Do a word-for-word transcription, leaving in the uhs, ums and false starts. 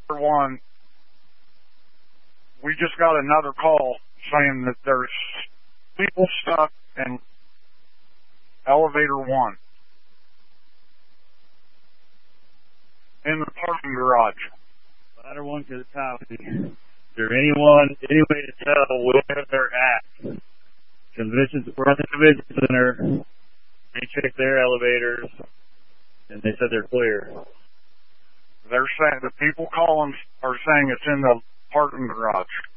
one, we just got another call saying that there's people stuck in elevator one in the parking garage. Ladder one to the top. Is there anyone, any way to tell where they're at? Conventions, we're at the convention center. They checked their elevators, and they said they're clear. They're saying, the people calling are saying it's in the parking garage.